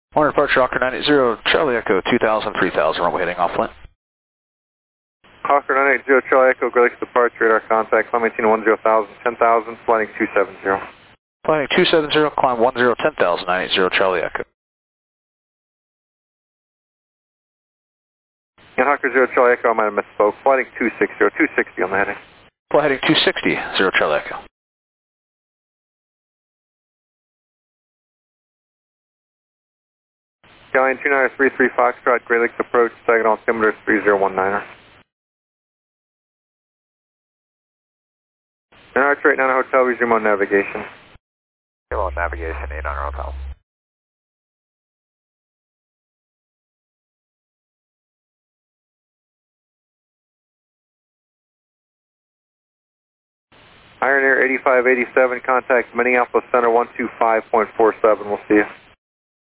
Morning departure, Hawker 980, Charlie Echo 2000, 3000, runway heading off line. Hawker 980, Charlie Echo, Great Lakes departure, radar contact, climb 1810,000, 10,000, flying 270. Flying 270, climb 10, 10,000, 980, Charlie Echo. And Hawker 0, Charlie Echo, I might have misspoke, flying 260 on the heading. Fly heading 260, 0 Charlie Echo. Skyline 2933 Foxtrot, Great Lakes approach, Saginaw altimeter 3019er. And Arch right now, hotel, resume on navigation. Resume on navigation, 800 hotel. Iron Air 8587, contact Minneapolis Center 125.47, we'll see you.